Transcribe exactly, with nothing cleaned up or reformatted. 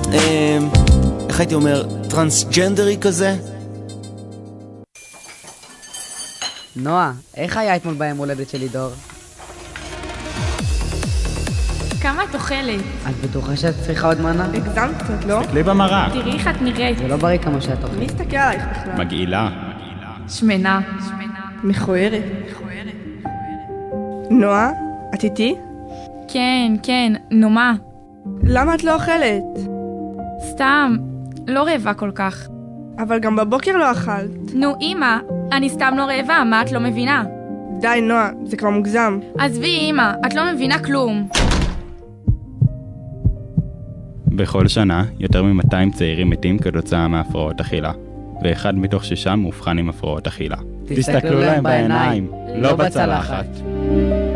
איך הייתי אומר, טרנסג'נדרי כזה? נועה, איך היה אתמול ביום הולדת שלי דור? כמה את אוכלת? את בטוחה שאת צריכה עוד מנה? הגזמת קצת, לא? תסתכלי במראה. תראי איך את נראית. זה לא בריא כמה שאת אוכלת. מי הסתכל עלייך בכלל? מגעילה. שמנה. מכוערת. נועה, את איתי? כן, כן, נו מה? למה את לא אוכלת? סתם, לא רעבה כל כך. אבל גם בבוקר לא אכלת. נו אמא, אני סתם לא רעבה, מה את לא מבינה? די נועה, זה כבר מוגזם. עזבי אמא, את לא מבינה כלום. בכל שנה, יותר מ-מאתיים צעירים מתים כתוצאה מהפרעות אכילה, ואחד מתוך שישה מאובחן עם הפרעות אכילה. תסתכלו להם בעיניים, לא בצלחת.